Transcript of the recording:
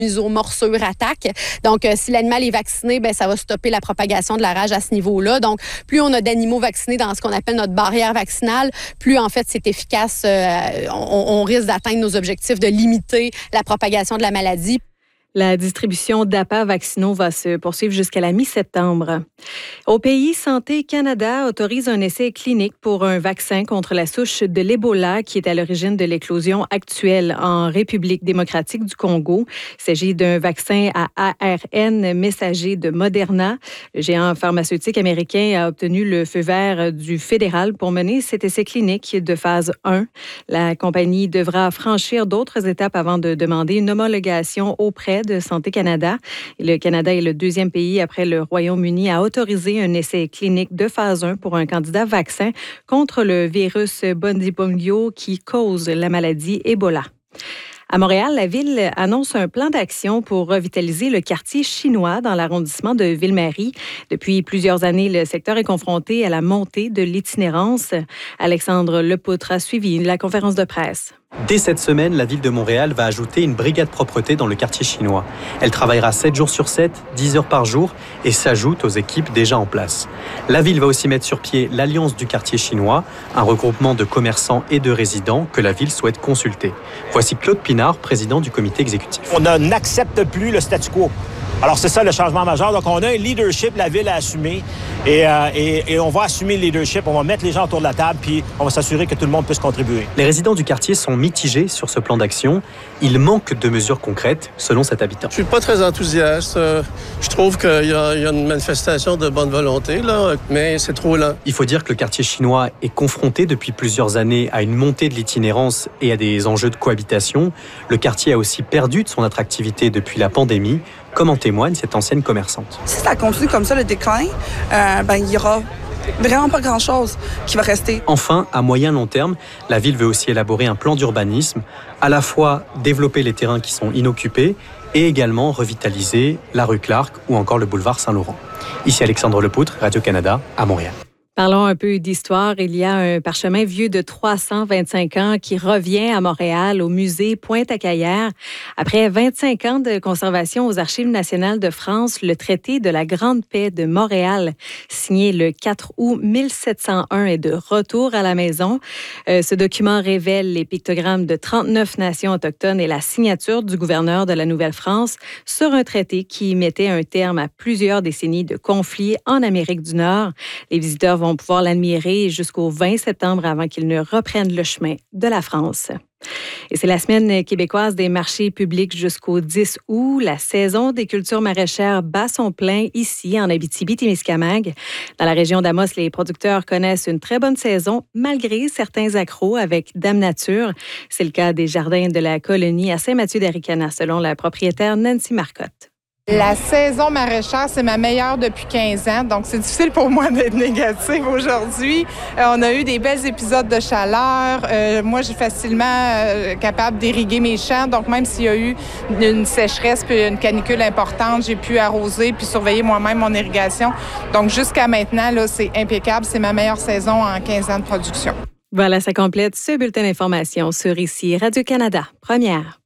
museau-morsure attaque. Donc, si l'animal est vacciné, ça va stopper la propagation de la rage à ce niveau-là. Donc, plus on a d'animaux vaccinés dans ce qu'on appelle notre barrière vaccinale, plus, en fait, c'est efficace. On risque d'atteindre nos objectifs de limiter la propagation de la maladie. La distribution d'appâts vaccinaux va se poursuivre jusqu'à la mi-septembre. Au pays, Santé Canada autorise un essai clinique pour un vaccin contre la souche de l'Ebola qui est à l'origine de l'éclosion actuelle en République démocratique du Congo. Il s'agit d'un vaccin à ARN messager de Moderna. Le géant pharmaceutique américain a obtenu le feu vert du fédéral pour mener cet essai clinique de phase 1. La compagnie devra franchir d'autres étapes avant de demander une homologation auprès de Santé Canada. Et le Canada est le deuxième pays après le Royaume-Uni à autoriser un essai clinique de phase 1 pour un candidat vaccin contre le virus Bundibugyo qui cause la maladie Ebola. À Montréal, la ville annonce un plan d'action pour revitaliser le quartier chinois dans l'arrondissement de Ville-Marie. Depuis plusieurs années, le secteur est confronté à la montée de l'itinérance. Alexandre Lepoutre a suivi la conférence de presse. Dès cette semaine, la ville de Montréal va ajouter une brigade propreté dans le quartier chinois. Elle travaillera 7 jours sur 7, 10 heures par jour et s'ajoute aux équipes déjà en place. La ville va aussi mettre sur pied l'Alliance du quartier chinois, un regroupement de commerçants et de résidents que la ville souhaite consulter. Voici Claude Pinard, président du comité exécutif. On n'accepte plus le statu quo. Alors, c'est ça le changement majeur. Donc, on a un leadership, la ville a assumé. Et on va assumer le leadership. On va mettre les gens autour de la table, puis on va s'assurer que tout le monde puisse contribuer. Les résidents du quartier sont mitigés sur ce plan d'action. Il manque de mesures concrètes, selon cet habitant. Je suis pas très enthousiaste. Je trouve qu'il y a une manifestation de bonne volonté, là, mais c'est trop lent. Il faut dire que le quartier chinois est confronté depuis plusieurs années à une montée de l'itinérance et à des enjeux de cohabitation. Le quartier a aussi perdu de son attractivité depuis la pandémie, comme en témoigne cette ancienne commerçante. Si ça continue comme ça, le déclin, il y aura vraiment pas grand-chose qui va rester. Enfin, à moyen-long terme, la ville veut aussi élaborer un plan d'urbanisme, à la fois développer les terrains qui sont inoccupés et également revitaliser la rue Clark ou encore le boulevard Saint-Laurent. Ici Alexandre Lepoutre, Radio-Canada, à Montréal. Parlons un peu d'histoire. Il y a un parchemin vieux de 325 ans qui revient à Montréal, au musée Pointe-à-Caillère. Après 25 ans de conservation aux Archives nationales de France, le traité de la Grande Paix de Montréal, signé le 4 août 1701, est de retour à la maison. Ce document révèle les pictogrammes de 39 nations autochtones et la signature du gouverneur de la Nouvelle-France sur un traité qui mettait un terme à plusieurs décennies de conflits en Amérique du Nord. Les visiteurs vont pouvoir l'admirer jusqu'au 20 septembre avant qu'il ne reprenne le chemin de la France. Et c'est la semaine québécoise des marchés publics jusqu'au 10 août. La saison des cultures maraîchères bat son plein ici, en Abitibi-Témiscamingue. Dans la région d'Amos, les producteurs connaissent une très bonne saison, malgré certains accros avec Dame Nature. C'est le cas des jardins de la colonie à Saint-Mathieu-d'Aricana, selon la propriétaire Nancy Marcotte. La saison maraîchère, c'est ma meilleure depuis 15 ans, donc c'est difficile pour moi d'être négative aujourd'hui. On a eu des belles épisodes de chaleur. Moi, j'ai facilement capable d'irriguer mes champs, donc même s'il y a eu une sécheresse puis une canicule importante, j'ai pu arroser puis surveiller moi-même mon irrigation. Donc jusqu'à maintenant, là, c'est impeccable. C'est ma meilleure saison en 15 ans de production. Voilà, ça complète ce bulletin d'information sur ici Radio-Canada, première.